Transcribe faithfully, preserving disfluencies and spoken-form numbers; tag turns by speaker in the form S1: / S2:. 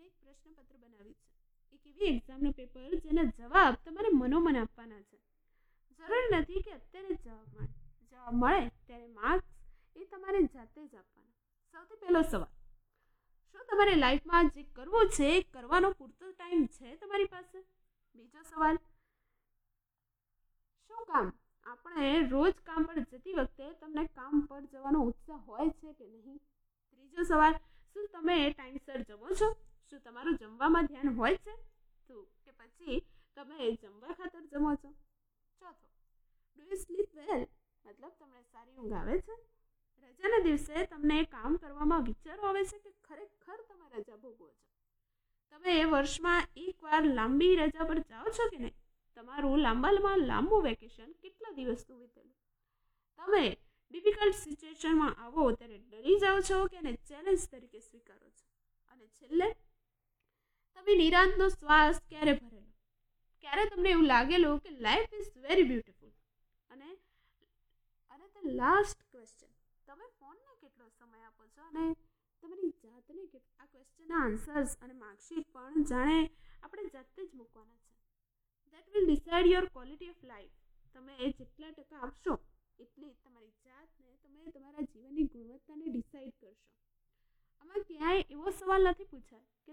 S1: એક પ્રશ્નપત્ર બનાવ્યું છે. એક એવી એક્ઝામનું પેપર જેના જવાબ તમારે મનોમન આપવાના છે. જરૂર નથી કે અત્યારે જવાબ મળે. જવાબ મળે ત્યારે માર્ક્સ એ તમારે જાતે જ આપવાના. સૌથી પહેલો સવાલ, શું તમારે લાઈફમાં જે કરવું છે એ કરવાનો પૂરતો ટાઈમ છે તમારી પાસે? બીજો સવાલ, શું કામ આપણે રોજ કામ પર જતી વખતે તમને કામ પર જવાનો ઉત્સાહ હોય છે કે નહીં? ત્રીજો સવાલ, શું તમે ટાઈમસર જમો છો? શું તમારું જમવામાં ધ્યાન હોય છે તો કે પછી તમે જમવા ખાતર જમો છો? ચોથો, ડુ યુ સ્લીપ વેલ? મતલબ તમને સારી ઊંઘ આવે છે? રજાના દિવસે તમને કામ કરવામાં વિચારો આવે છે કે ખરેખર તમે રજા ભોગવો છો? તમે વર્ષમાં એકવાર લાંબી રજા પર જાઓ છો કે નહીં? તમારું લાંબામાં લાંબુ વેકેશન કેટલા દિવસનું વીતેલું? તમે ડિફિકલ્ટ સિચ્યુએશનમાં આવો ત્યારે ડરી જાઓ છો કે એને ચેલેન્જ તરીકે સ્વીકારો છો? અને છેલ્લે, તમે નિરાંતનો શ્વાસ ક્યારે ભરેલો? ક્યારે તમને એવું લાગેલું કે લાઈફ ઇઝ વેરી બ્યુટીફુલ? અને અને ધ લાસ્ટ ક્વેશ્ચન, તમે ફોનને કેટલો સમય આપો છો? અને તમારી જાતને કે આ ક્વેશ્ચનના આન્સર્સ અને માર્કશીટ પણ જાણે આપણે જાતે જ મૂકવાના છે. That will decide your quality of life. તમે જેટલા ટકા આપશો એટલી તમારી જાતને તમે તમારા જીવનની ગુણવત્તાને ડિસાઇડ કરશો. આમાં ક્યાંય એવો સવાલ નથી પૂછાય કે